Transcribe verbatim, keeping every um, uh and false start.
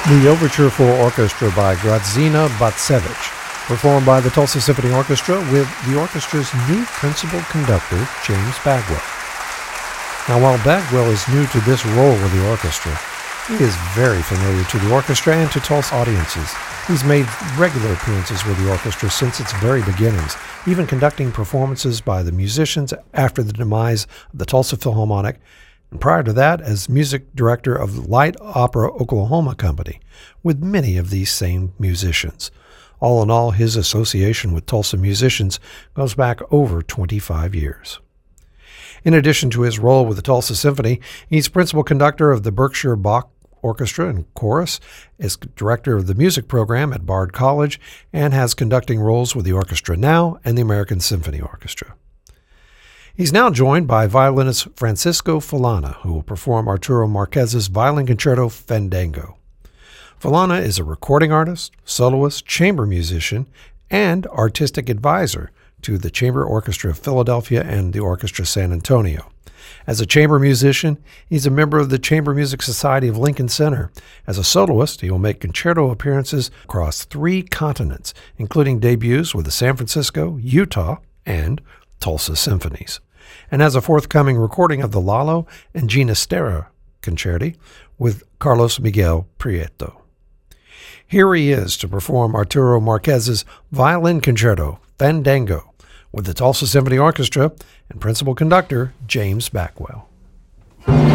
The Overture for Orchestra by Grazina Batsevich, performed by the Tulsa Symphony Orchestra with the orchestra's new principal conductor, James Bagwell. Now, while Bagwell is new to this role with the orchestra, he is very familiar to the orchestra and to Tulsa audiences. He's made regular appearances with the orchestra since its very beginnings, even conducting performances by the musicians after the demise of the Tulsa Philharmonic, and prior to that as music director of the Light Opera Oklahoma Company, with many of these same musicians. All in all, his association with Tulsa musicians goes back over twenty-five years. In addition to his role with the Tulsa Symphony, he's principal conductor of the Berkshire Bach Orchestra and Chorus, is director of the music program at Bard College, and has conducting roles with the orchestra now and the American Symphony Orchestra. He's now joined by violinist Francisco Falana, who will perform Arturo Marquez's Violin Concerto Fandango. Falana is a recording artist, soloist, chamber musician, and artistic advisor to the Chamber Orchestra of Philadelphia and the Orchestra San Antonio. As a chamber musician, he's a member of the Chamber Music Society of Lincoln Center. As a soloist, he will make concerto appearances across three continents, including debuts with the San Francisco, Utah, and Tulsa Symphonies, and has a forthcoming recording of the Lalo and Ginastera Concerti with Carlos Miguel Prieto. Here he is to perform Arturo Marquez's Violin Concerto Fandango with the Tulsa Symphony Orchestra and principal conductor James Bagwell.